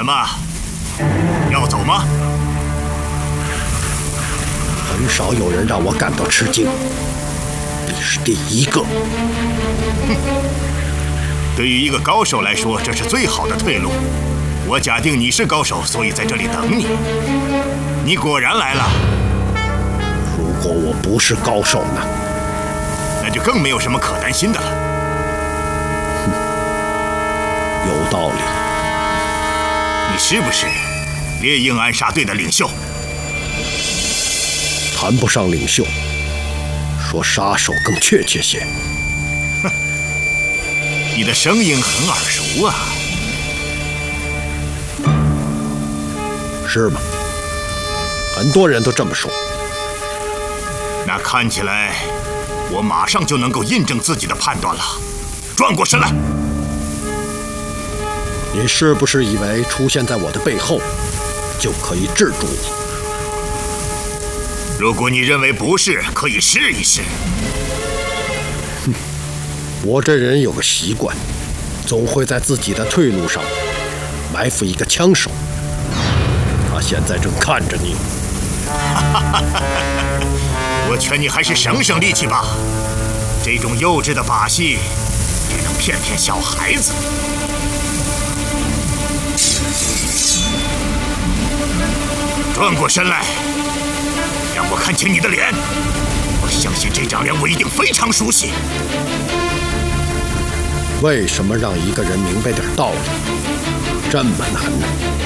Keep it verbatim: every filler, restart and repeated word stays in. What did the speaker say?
怎么，要走吗？ 很少有人让我感到吃惊，你是第一个。 哼，对于一个高手来说，这是最好的退路。我假定你是高手，所以在这里等你。你果然来了。 如果我不是高手呢？ 那就更没有什么可担心的了。 哼，有道理。 你是不是猎鹰暗杀队的领袖？ 谈不上领袖，说杀手更确切些。 哼，你的声音很耳熟啊。 是吗？很多人都这么说。 那看起来，我马上就能够印证自己的判断了。转过身来。 你是不是以为出现在我的背后，就可以制住我？ 如果你认为不是，可以试一试。 哼，我这人有个习惯，总会在自己的退路上埋伏一个枪手。他现在正看着你。 我劝你还是省省力气吧，这种幼稚的把戏只能骗骗小孩子。转过身来，让我看清你的脸。我相信这张脸我一定非常熟悉。 为什么让一个人明白点道理这么难呢？